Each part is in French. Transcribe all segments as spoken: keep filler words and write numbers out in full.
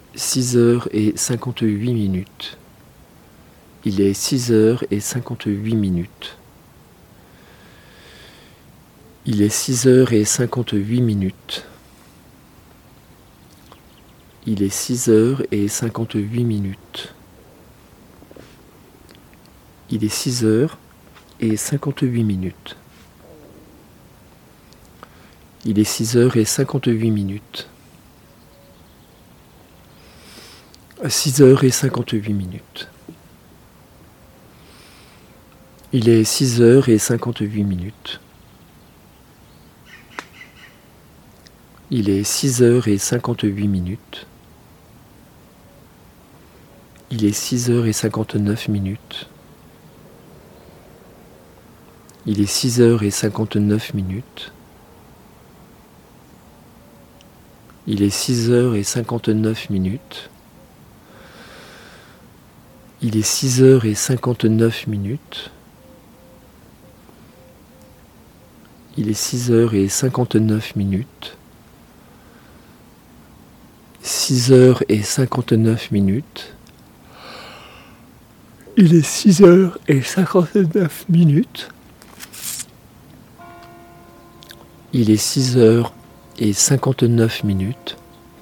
six heures et cinquante-huit minutes. Il est six heures et cinquante-huit minutes. Il est six heures et cinquante-huit minutes. Il est six heures et cinquante-huit minutes. Il est six heures et cinquante-huit minutes. Il est six heures et cinquante-huit minutes. six heures et cinquante-huit minutes. Il est six heures et cinquante-huit minutes. Il est six heures et cinquante-huit minutes. Il est six heures et cinquante-neuf minutes. Il est six heures et cinquante-neuf minutes. Il est six heures et cinquante-neuf minutes. Il est six heures et cinquante-neuf minutes. Il est six heures et cinquante-neuf minutes. six heures et cinquante-neuf minutes. Il est six heures et cinquante-neuf minutes. Il est six heures et cinquante-neuf minutes.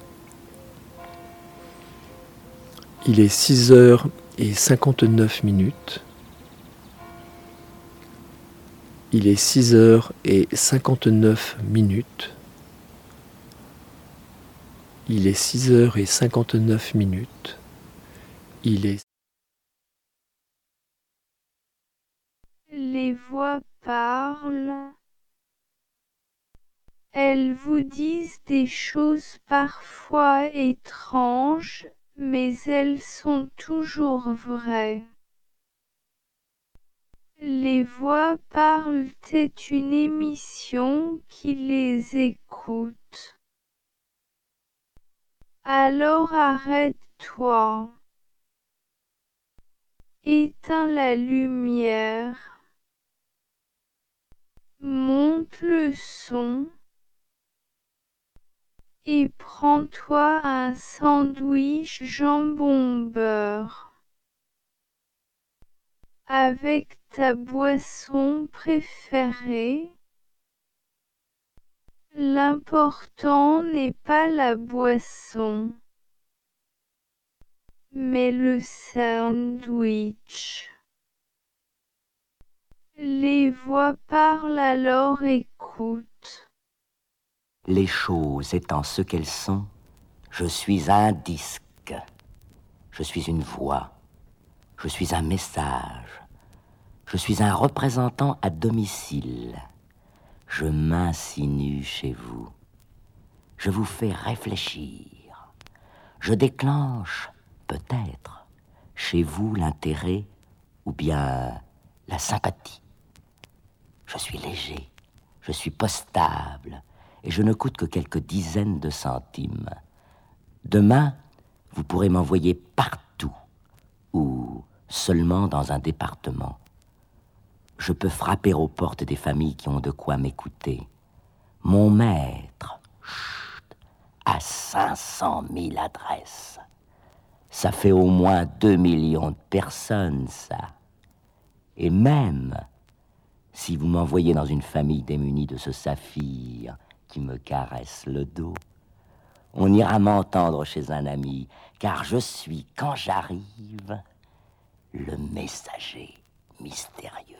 Il est six heures et cinquante-neuf minutes. Il est six heures et cinquante-neuf minutes. Il est six heures et cinquante-neuf minutes. Il est... Les voix parlent. Elles vous disent des choses parfois étranges, mais elles sont toujours vraies. Les voix parlent est une émission qui les écoute. Alors arrête-toi. Éteins la lumière. Monte le son. Et prends-toi un sandwich jambon-beurre. Avec ta boisson préférée. L'important n'est pas la boisson, mais le sandwich. Les voix parlent, alors écoute. Les choses étant ce qu'elles sont, je suis un disque, je suis une voix, je suis un message, je suis un représentant à domicile. Je m'insinue chez vous, je vous fais réfléchir, je déclenche, peut-être, chez vous l'intérêt ou bien la sympathie. Je suis léger, je suis postable, et je ne coûte que quelques dizaines de centimes. Demain, vous pourrez m'envoyer partout, ou seulement dans un département. Je peux frapper aux portes des familles qui ont de quoi m'écouter. Mon maître, chut, a cinq cent mille adresses. Ça fait au moins deux millions de personnes, ça. Et même, si vous m'envoyez dans une famille démunie de ce saphir qui me caresse le dos, on ira m'entendre chez un ami, car je suis, quand j'arrive, le messager mystérieux.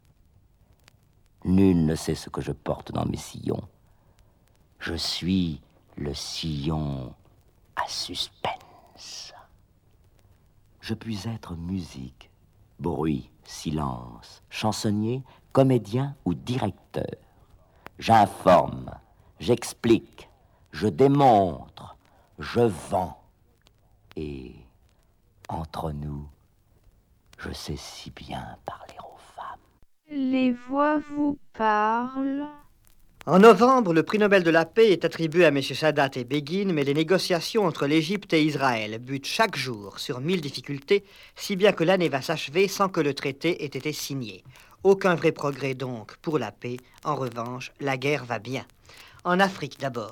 Nul ne sait ce que je porte dans mes sillons. Je suis le sillon à suspense. Je puis être musique, bruit, silence, chansonnier, comédien ou directeur. J'informe, j'explique, je démontre, je vends. Et entre nous, je sais si bien parler aux femmes. Les voix vous parlent. En novembre, le prix Nobel de la paix est attribué à M. Sadat et Begin, mais les négociations entre l'Égypte et Israël butent chaque jour sur mille difficultés, si bien que l'année va s'achever sans que le traité ait été signé. Aucun vrai progrès donc pour la paix. En revanche, la guerre va bien. En Afrique d'abord.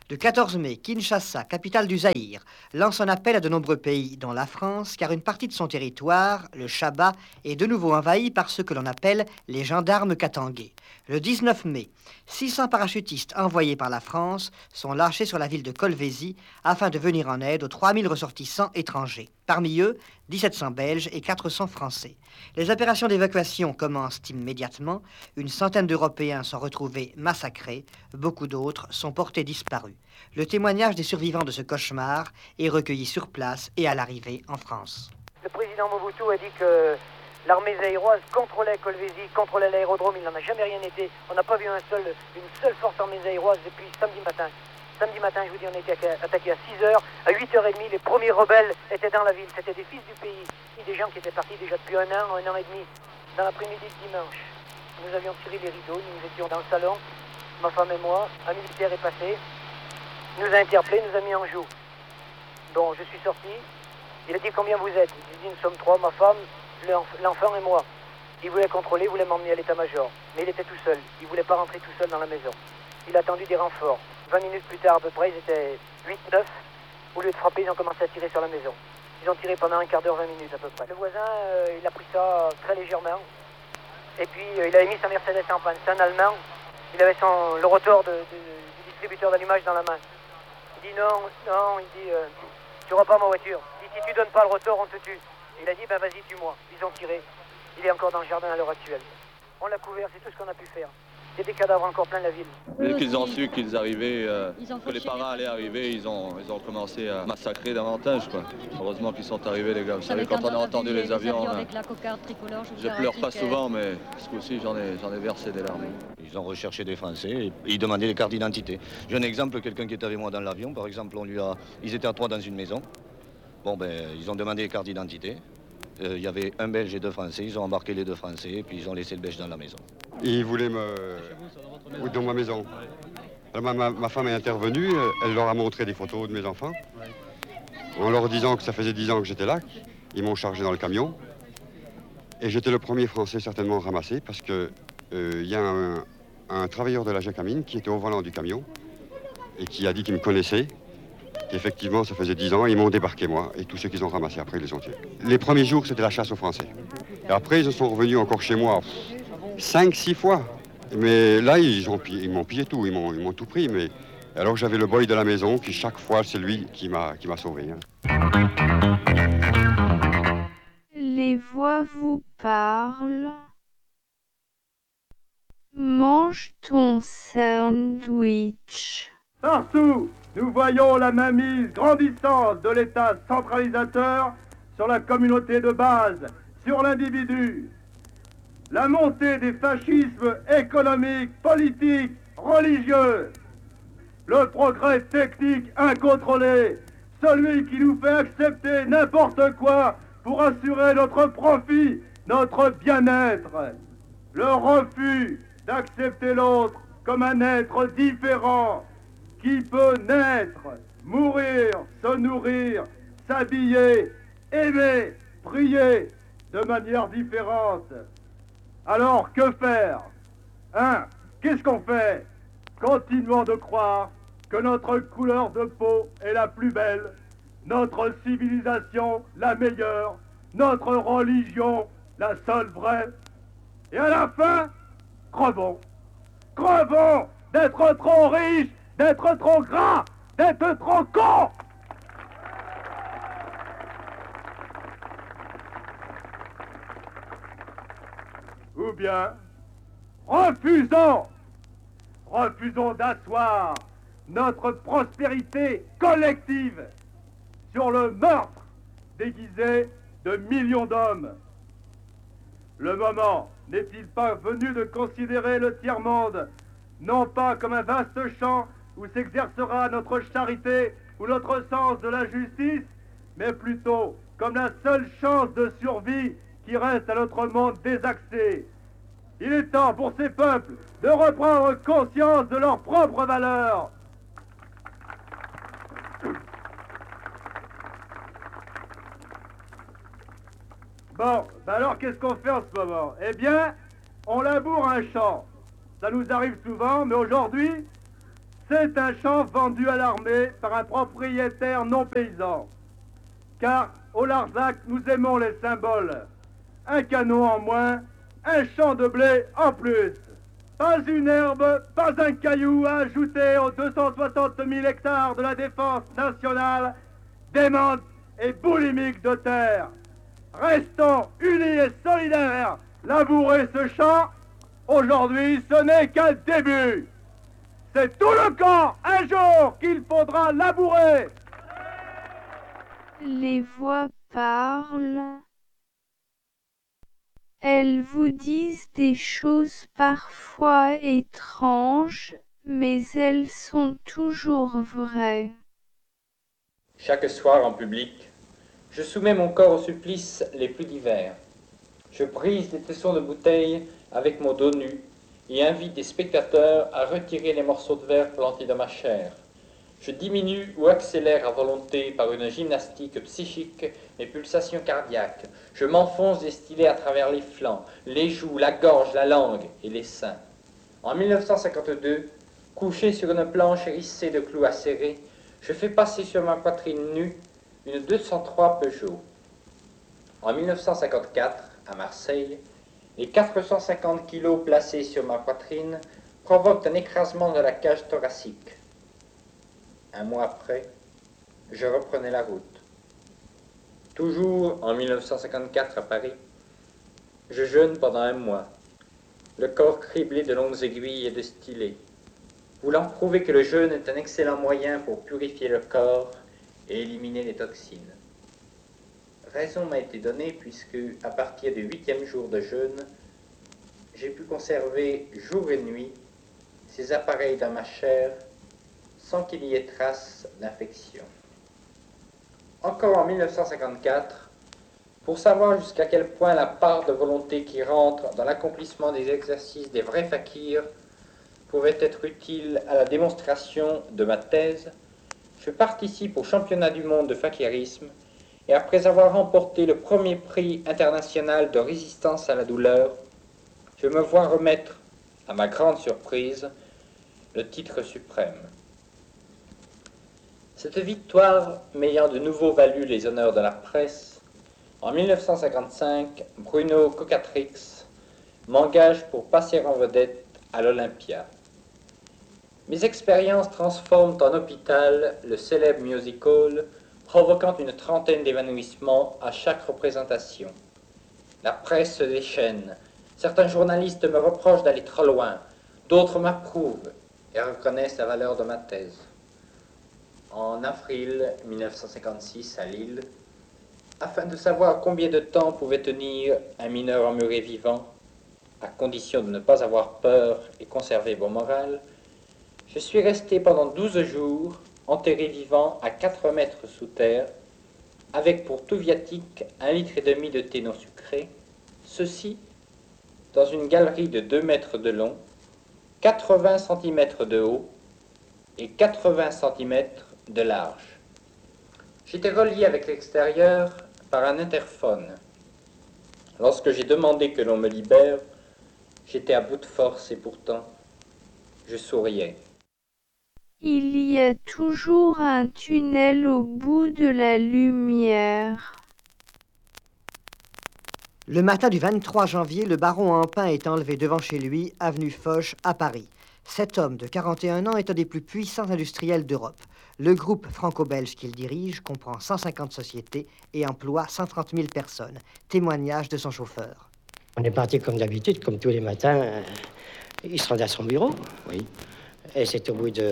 Le quatorze mai, Kinshasa, capitale du Zaïre, lance un appel à de nombreux pays, dont la France, car une partie de son territoire, le Chaba, est de nouveau envahi par ce que l'on appelle les gendarmes katangais. Le dix-neuf mai, six cents parachutistes envoyés par la France sont lâchés sur la ville de Kolwezi afin de venir en aide aux trois mille ressortissants étrangers. Parmi eux, mille sept cents Belges et quatre cents Français. Les opérations d'évacuation commencent immédiatement. Une centaine d'Européens sont retrouvés massacrés. Beaucoup d'autres sont portés disparus. Le témoignage des survivants de ce cauchemar est recueilli sur place et à l'arrivée en France. Le président Mobutu a dit que l'armée zaïroise contrôlait Kolwezi, contrôlait l'aérodrome. Il n'en a jamais rien été. On n'a pas vu un seul, une seule force armée zaïroise depuis samedi matin. Samedi matin, je vous dis, on a été attaqué à six heures. À huit heures trente, les premiers rebelles étaient dans la ville. C'était des fils du pays. Des gens qui étaient partis déjà depuis un an, un an et demi. Dans l'après-midi de dimanche, nous avions tiré les rideaux. Nous étions dans le salon, ma femme et moi. Un militaire est passé, nous a interpellés, nous a mis en joue. Bon, je suis sorti. Il a dit combien vous êtes. J'ai dit nous sommes trois, ma femme, l'enfant et moi. Il voulait contrôler, il voulait m'emmener à l'état-major. Mais il était tout seul. Il ne voulait pas rentrer tout seul dans la maison. Il a attendu des renforts. vingt minutes plus tard, à peu près, ils étaient huit neuf. Au lieu de frapper, ils ont commencé à tirer sur la maison. Ils ont tiré pendant un quart d'heure, vingt minutes à peu près. Le voisin, euh, il a pris ça très légèrement. Et puis, euh, il avait mis sa Mercedes en panne. C'est un Allemand. Il avait son, le rotor de, de, du distributeur d'allumage dans la main. Il dit non, non, il dit, euh, tu n'auras pas ma voiture. Il dit, si tu donnes pas le rotor, on te tue. Il a dit, ben vas-y, tue-moi. Ils ont tiré. Il est encore dans le jardin à l'heure actuelle. On l'a couvert, c'est tout ce qu'on a pu faire. Il y a des cadavres encore plein la ville. Dès qu'ils ont su qu'ils arrivaient, euh, que les parents allaient arriver, ils ont, ils ont commencé à massacrer davantage, quoi. Heureusement qu'ils sont arrivés, les gars. Vous savez, quand on a entendu les avions, hein, je pleure pas souvent, mais ce coup-ci, j'en ai, j'en ai versé des larmes. Ils ont recherché des Français et ils demandaient les cartes d'identité. J'ai un exemple, quelqu'un qui était avec moi dans l'avion, par exemple, on lui a, ils étaient à trois dans une maison. Bon, ben, ils ont demandé les cartes d'identité. Il euh, y avait un Belge et deux Français, ils ont embarqué les deux Français et puis ils ont laissé le Belge dans la maison. Ils voulaient me... dans ma maison. Alors, ma, ma, ma femme est intervenue, elle leur a montré des photos de mes enfants. En leur disant que ça faisait dix ans que j'étais là, ils m'ont chargé dans le camion. Et j'étais le premier Français certainement ramassé parce qu'il euh, y a un, un travailleur de la Jacamine qui était au volant du camion et qui a dit qu'il me connaissait. Effectivement, ça faisait dix ans, ils m'ont débarqué, moi, et tous ceux qu'ils ont ramassés, après, ils les ont tués. Les premiers jours, c'était la chasse aux Français. Et après, ils sont revenus encore chez moi, cinq, six fois. Mais là, ils, ont pillé, ils m'ont pillé tout, ils m'ont, ils m'ont tout pris. Mais alors, j'avais le boy de la maison, qui chaque fois, c'est lui qui m'a, qui m'a sauvé. Hein. Les voix vous parlent. Mange ton sandwich. Partout, nous voyons la mainmise grandissante de l'État centralisateur sur la communauté de base, sur l'individu. La montée des fascismes économiques, politiques, religieux. Le progrès technique incontrôlé, celui qui nous fait accepter n'importe quoi pour assurer notre profit, notre bien-être. Le refus d'accepter l'autre comme un être différent, qui peut naître, mourir, se nourrir, s'habiller, aimer, prier de manière différente. Alors que faire? Hein? Qu'est-ce qu'on fait? Continuons de croire que notre couleur de peau est la plus belle, notre civilisation la meilleure, notre religion la seule vraie. Et à la fin, crevons. Crevons d'être trop riches, d'être trop gras, d'être trop cons. Ou bien, refusons, refusons d'asseoir notre prospérité collective sur le meurtre déguisé de millions d'hommes. Le moment n'est-il pas venu de considérer le tiers-monde non pas comme un vaste champ où s'exercera notre charité ou notre sens de la justice, mais plutôt comme la seule chance de survie qui reste à notre monde désaxé. Il est temps pour ces peuples de reprendre conscience de leurs propres valeurs. Bon, ben alors qu'est-ce qu'on fait en ce moment? Eh bien, on laboure un champ. Ça nous arrive souvent, mais aujourd'hui, C'est un champ vendu à l'armée par un propriétaire non paysan. Car au Larzac, nous aimons les symboles. Un canon en moins, un champ de blé en plus. Pas une herbe, pas un caillou à ajouter aux deux cent soixante mille hectares de la défense nationale, démente et boulimique de terre. Restons unis et solidaires. Labourer ce champ, aujourd'hui, ce n'est qu'un début. C'est tout le camp, un jour, qu'il faudra labourer. Les voix parlent. Elles vous disent des choses parfois étranges, mais elles sont toujours vraies. Chaque soir en public, je soumets mon corps aux supplices les plus divers. Je brise des tessons de bouteilles avec mon dos nu et invite des spectateurs à retirer les morceaux de verre plantés dans ma chair. Je diminue ou accélère à volonté par une gymnastique psychique mes pulsations cardiaques. Je m'enfonce des stylets à travers les flancs, les joues, la gorge, la langue et les seins. En mille neuf cent cinquante-deux, couché sur une planche hérissée de clous acérés, je fais passer sur ma poitrine nue une deux cent trois Peugeot. En mille neuf cent cinquante-quatre, à Marseille, les quatre cent cinquante kilos placés sur ma poitrine provoquent un écrasement de la cage thoracique. Un mois après, je reprenais la route. Toujours en mille neuf cent cinquante-quatre à Paris, je jeûne pendant un mois, le corps criblé de longues aiguilles et de stylets, voulant prouver que le jeûne est un excellent moyen pour purifier le corps et éliminer les toxines. Raison m'a été donnée puisque, à partir du huitième jour de jeûne, j'ai pu conserver jour et nuit ces appareils dans ma chair sans qu'il y ait trace d'infection. Encore en mille neuf cent cinquante-quatre, pour savoir jusqu'à quel point la part de volonté qui rentre dans l'accomplissement des exercices des vrais fakirs pouvait être utile à la démonstration de ma thèse, je participe au championnat du monde de fakirisme et après avoir remporté le premier prix international de résistance à la douleur, je me vois remettre, à ma grande surprise, le titre suprême. Cette victoire m'ayant de nouveau valu les honneurs de la presse, en mille neuf cent cinquante-cinq, Bruno Cocatrix m'engage pour passer en vedette à l'Olympia. Mes expériences transforment en hôpital le célèbre music hall, provoquant une trentaine d'évanouissements à chaque représentation. La presse se déchaîne. Certains journalistes me reprochent d'aller trop loin. D'autres m'approuvent et reconnaissent la valeur de ma thèse. En avril mille neuf cent cinquante-six, à Lille, afin de savoir combien de temps pouvait tenir un mineur emmuré vivant, à condition de ne pas avoir peur et conserver bon moral, je suis resté pendant douze jours, enterré vivant à quatre mètres sous terre, avec pour tout viatique un litre et demi de thé non sucré, ceci dans une galerie de deux mètres de long, quatre-vingts centimètres de haut et quatre-vingts centimètres de large. J'étais relié avec l'extérieur par un interphone. Lorsque j'ai demandé que l'on me libère, j'étais à bout de force et pourtant, je souriais. Il y a toujours un tunnel au bout de la lumière. Le matin du vingt-trois janvier, le baron Empain est enlevé devant chez lui, avenue Foch, à Paris. Cet homme de quarante et un ans est un des plus puissants industriels d'Europe. Le groupe franco-belge qu'il dirige comprend cent cinquante sociétés et emploie cent trente mille personnes. Témoignage de son chauffeur. On est parti comme d'habitude, comme tous les matins. Euh, il se rendait à son bureau. Oui. Et c'est au bout de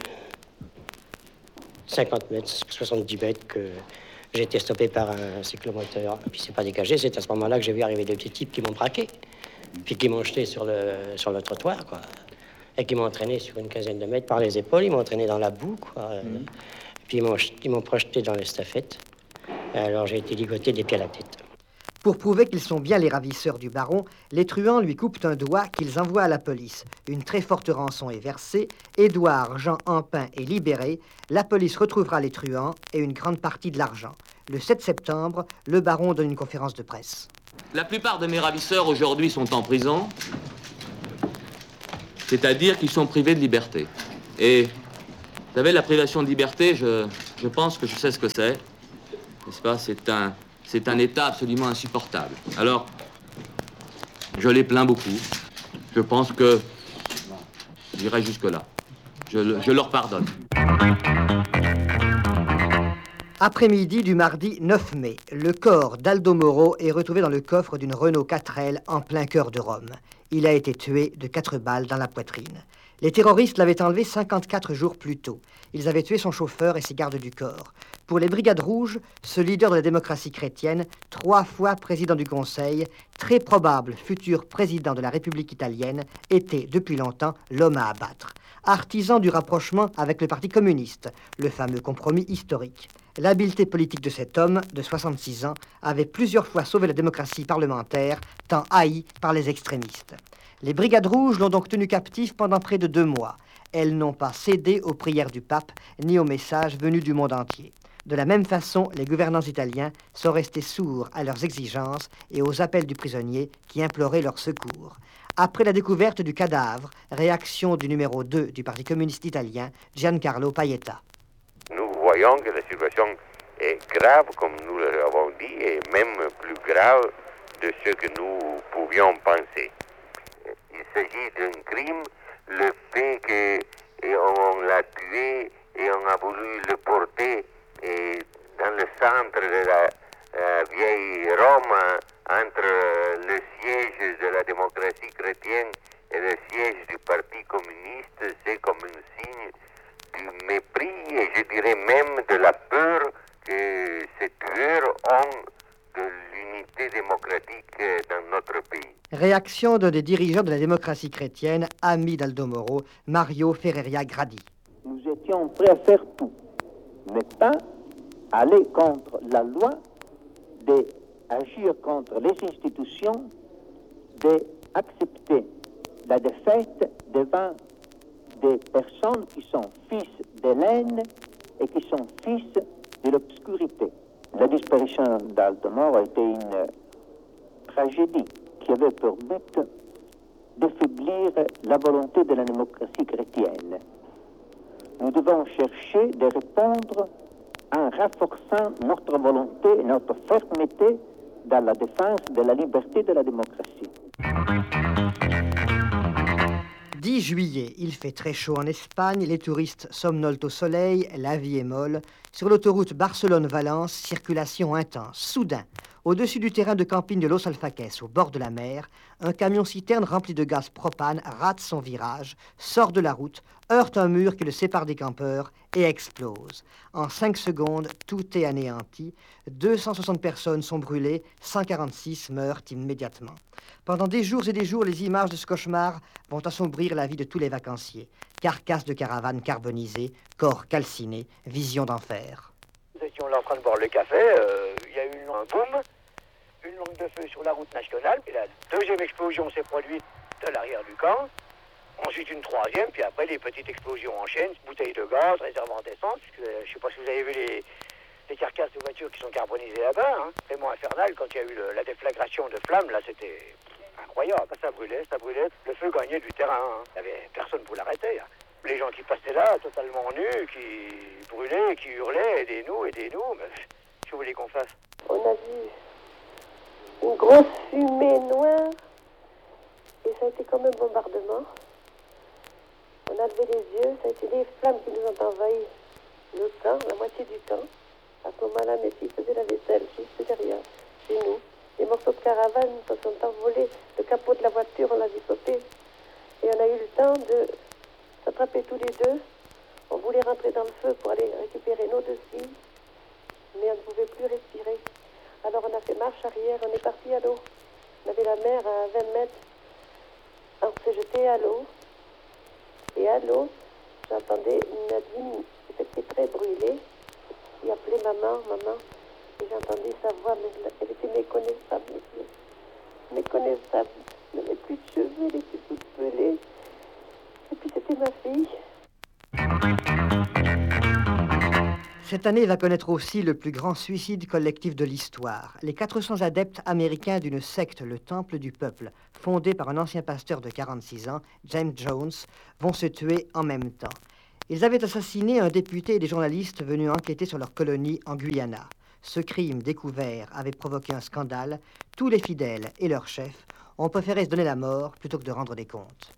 cinquante mètres, soixante-dix mètres que j'ai été stoppé par un cyclomoteur. Puis c'est pas dégagé. C'est à ce moment-là que j'ai vu arriver des petits types qui m'ont braqué. Puis qui m'ont jeté sur le, sur le trottoir, quoi. Et qui m'ont entraîné sur une quinzaine de mètres par les épaules. Ils m'ont entraîné dans la boue, quoi. Mmh. Puis ils m'ont, ils m'ont projeté dans l'estafette. Alors j'ai été ligoté des pieds à la tête. Pour prouver qu'ils sont bien les ravisseurs du baron, les truands lui coupent un doigt qu'ils envoient à la police. Une très forte rançon est versée. Édouard Jean Empain est libéré. La police retrouvera les truands et une grande partie de l'argent. Le sept septembre, le baron donne une conférence de presse. La plupart de mes ravisseurs aujourd'hui sont en prison, c'est-à-dire qu'ils sont privés de liberté. Et vous savez, la privation de liberté, je, je pense que je sais ce que c'est. N'est-ce pas? C'est un, c'est un état absolument insupportable. Alors, je les plains beaucoup. Je pense que j'irai jusque-là. Je, je leur pardonne. Après-midi du mardi neuf mai, le corps d'Aldo Moro est retrouvé dans le coffre d'une Renault quatre L en plein cœur de Rome. Il a été tué de quatre balles dans la poitrine. Les terroristes l'avaient enlevé cinquante-quatre jours plus tôt. Ils avaient tué son chauffeur et ses gardes du corps. Pour les Brigades Rouges, ce leader de la démocratie chrétienne, trois fois président du Conseil, très probable futur président de la République italienne, était depuis longtemps l'homme à abattre. Artisan du rapprochement avec le Parti communiste, le fameux compromis historique. L'habileté politique de cet homme, de soixante-six ans, avait plusieurs fois sauvé la démocratie parlementaire, tant haïe par les extrémistes. Les Brigades Rouges l'ont donc tenu captif pendant près de deux mois. Elles n'ont pas cédé aux prières du pape, ni aux messages venus du monde entier. De la même façon, les gouvernants italiens sont restés sourds à leurs exigences et aux appels du prisonnier qui implorait leur secours. Après la découverte du cadavre, réaction du numéro deux du Parti communiste italien, Giancarlo Pajetta. Nous voyons que la situation est grave, comme nous l'avons dit, et même plus grave de ce que nous pouvions penser. Il s'agit d'un crime, le fait qu'on l'a tué et on a voulu le porter et dans le centre de la euh, vieille Rome, entre le siège de la démocratie chrétienne et le siège du Parti communiste, c'est comme un signe du mépris et je dirais même de la peur que ces tueurs ont de l'unité démocratique dans notre pays. Réaction d'un des dirigeants de la démocratie chrétienne, ami d'Aldo Moro, Mario Ferreria Gradi. Nous étions prêts à faire tout, mais pas aller contre la loi, d'agir contre les institutions, d'accepter la défaite devant des personnes qui sont fils de l'haine et qui sont fils de l'obscurité. La disparition d'Aldo Moro a été une tragédie qui avait pour but d'affaiblir la volonté de la démocratie chrétienne. Nous devons chercher de répondre en renforçant notre volonté et notre fermeté dans la défense de la liberté de la démocratie. dix juillet, il fait très chaud en Espagne, les touristes somnolent au soleil, la vie est molle. Sur l'autoroute Barcelone-Valence, circulation intense. Soudain, au-dessus du terrain de camping de Los Alfaques, au bord de la mer, un camion-citerne rempli de gaz propane rate son virage, sort de la route, heurte un mur qui le sépare des campeurs et explose. En cinq secondes, tout est anéanti. deux cent soixante personnes sont brûlées, cent quarante-six meurent immédiatement. Pendant des jours et des jours, les images de ce cauchemar vont assombrir la vie de tous les vacanciers. Carcasses de caravanes carbonisées, corps calcinés, visions d'enfer. Nous étions là en train de boire le café, euh, il y a eu un boom, une longue de feu sur la route nationale, puis la deuxième explosion s'est produite de l'arrière du camp, ensuite une troisième, puis après les petites explosions enchaînent, bouteilles de gaz, réservoirs d'essence, je ne sais pas si vous avez vu les, les carcasses de voitures qui sont carbonisées là-bas, hein. Vraiment infernal, quand il y a eu le, la déflagration de flammes, là c'était incroyable, ça brûlait, ça brûlait, le feu gagnait du terrain, hein. Il y avait personne pour l'arrêter, hein. Les gens qui passaient là, totalement nus, qui brûlaient, qui hurlaient, aidez-nous, aidez-nous, mais que vous voulez qu'on fasse? On a vu une grosse fumée noire, et ça a été comme un bombardement. On a levé les yeux, ça a été des flammes qui nous ont envahi le temps, la moitié du temps. À ce moment-là, mes filles faisaient la vaisselle juste derrière, chez nous. Les morceaux de caravane se sont envolés, le capot de la voiture, on l'a vu sauter. Et on a eu le temps de s'attraper tous les deux. On voulait rentrer dans le feu pour aller récupérer nos deux filles, mais on ne pouvait plus respirer. Alors on a fait marche arrière, on est parti à l'eau. On avait la mer à vingt mètres. On s'est jeté à l'eau. Et à l'eau, j'entendais Nadine qui était très brûlée. Il appelait maman, maman. Et j'entendais sa voix, mais elle était méconnaissable, méconnaissable. Elle n'avait plus de cheveux, elle était toute pelée. Et puis c'était ma fille. Cette année va connaître aussi le plus grand suicide collectif de l'histoire. Les quatre cents adeptes américains d'une secte, le Temple du Peuple, fondée par un ancien pasteur de quarante-six ans, James Jones, vont se tuer en même temps. Ils avaient assassiné un député et des journalistes venus enquêter sur leur colonie en Guyana. Ce crime découvert avait provoqué un scandale. Tous les fidèles et leurs chefs ont préféré se donner la mort plutôt que de rendre des comptes.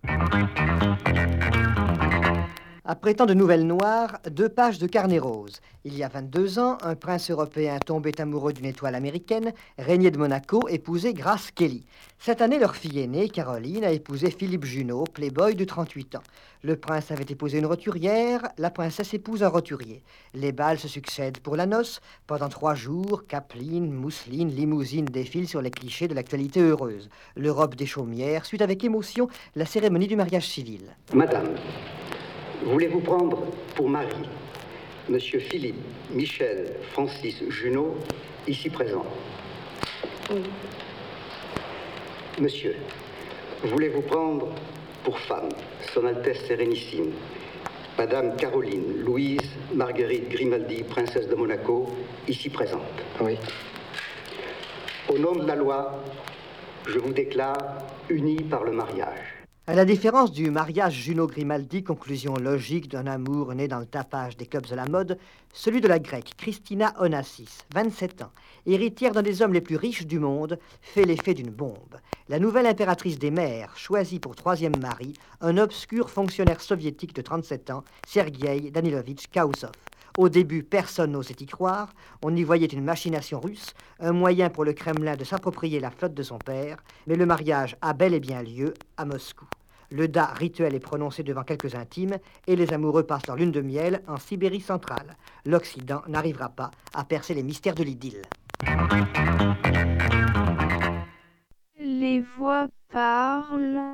Après tant de nouvelles noires, deux pages de carnet rose. Il y a vingt-deux ans, un prince européen tombait amoureux d'une étoile américaine, régnait de Monaco, épousait Grace Kelly. Cette année, leur fille aînée, Caroline, a épousé Philippe Junot, playboy de trente-huit ans. Le prince avait épousé une roturière, la princesse épouse un roturier. Les bals se succèdent pour la noce. Pendant trois jours, capeline, mousseline, limousine défilent sur les clichés de l'actualité heureuse. L'Europe des chaumières suit avec émotion la cérémonie du mariage civil. Madame, voulez-vous prendre pour mari Monsieur Philippe Michel Francis Junot, ici présent? Oui. Monsieur, voulez-vous prendre pour femme Son Altesse Sérénissime, Madame Caroline Louise Marguerite Grimaldi, princesse de Monaco, ici présente? Oui. Au nom de la loi, je vous déclare unis par le mariage. À la différence du mariage Junot-Grimaldi, conclusion logique d'un amour né dans le tapage des clubs de la mode, celui de la grecque Christina Onassis, vingt-sept ans, héritière d'un des hommes les plus riches du monde, fait l'effet d'une bombe. La nouvelle impératrice des mers choisit pour troisième mari un obscur fonctionnaire soviétique de trente-sept ans, Sergueï Danilovitch Kaousov. Au début, personne n'osait y croire. On y voyait une machination russe, un moyen pour le Kremlin de s'approprier la flotte de son père. Mais le mariage a bel et bien lieu à Moscou. Le da rituel est prononcé devant quelques intimes et les amoureux passent leur lune de miel en Sibérie centrale. L'Occident n'arrivera pas à percer les mystères de l'idylle. Les voix parlent.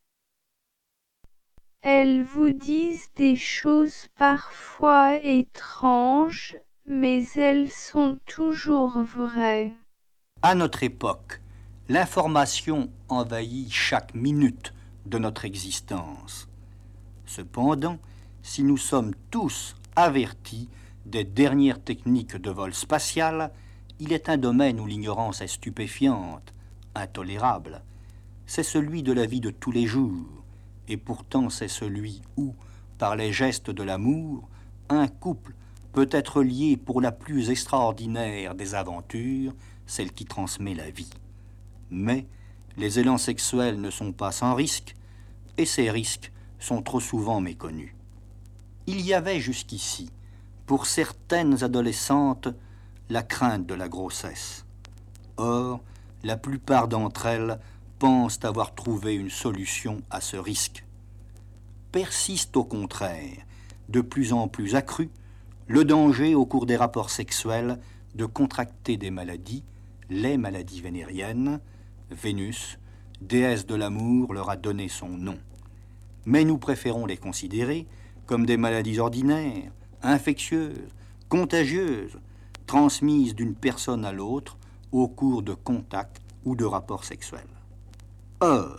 Elles vous disent des choses parfois étranges, mais elles sont toujours vraies. À notre époque, l'information envahit chaque minute de notre existence. Cependant, si nous sommes tous avertis des dernières techniques de vol spatial, il est un domaine où l'ignorance est stupéfiante, intolérable. C'est celui de la vie de tous les jours. Et pourtant c'est celui où, par les gestes de l'amour, un couple peut être lié pour la plus extraordinaire des aventures, celle qui transmet la vie. Mais les élans sexuels ne sont pas sans risque, et ces risques sont trop souvent méconnus. Il y avait jusqu'ici, pour certaines adolescentes, la crainte de la grossesse. Or, la plupart d'entre elles pensent avoir trouvé une solution à ce risque. Persiste au contraire, de plus en plus accru, le danger au cours des rapports sexuels de contracter des maladies, les maladies vénériennes. Vénus, déesse de l'amour, leur a donné son nom. Mais nous préférons les considérer comme des maladies ordinaires, infectieuses, contagieuses, transmises d'une personne à l'autre au cours de contacts ou de rapports sexuels. Or,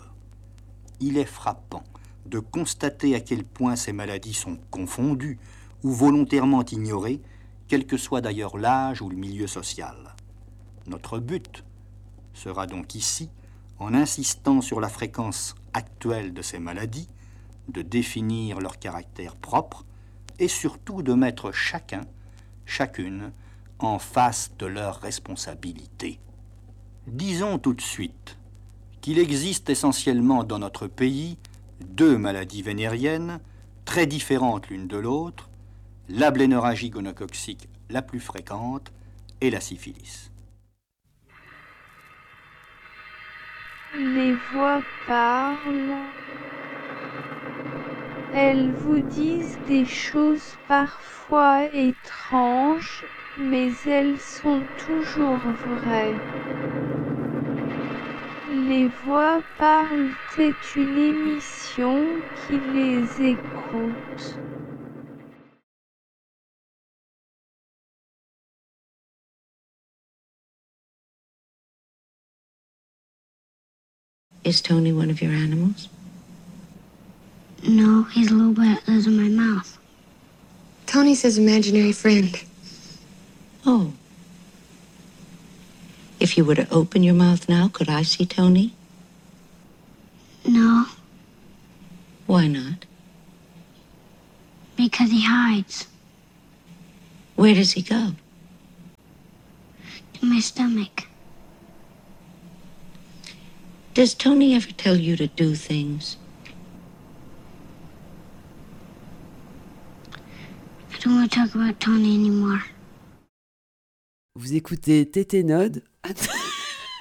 il est frappant de constater à quel point ces maladies sont confondues ou volontairement ignorées, quel que soit d'ailleurs l'âge ou le milieu social. Notre but sera donc ici, en insistant sur la fréquence actuelle de ces maladies, de définir leur caractère propre et surtout de mettre chacun, chacune, en face de leurs responsabilités. Disons tout de suite qu'il existe essentiellement dans notre pays deux maladies vénériennes, très différentes l'une de l'autre, la blénorragie gonococcique la plus fréquente et la syphilis. Les voix parlent. Elles vous disent des choses parfois étranges, mais elles sont toujours vraies. Les voix parlent est une émission qui les écoute. Is Tony one of your animals? No, he's a little boy that lives in my mouth. Tony's his imaginary friend. Oh. If you were to open your mouth now, could I see Tony? No, Why not? because Where does he go? To my stomach. Does Tony ever tell you to do things? I don't want to talk about Tony anymore. Vous écoutez Tété Nod.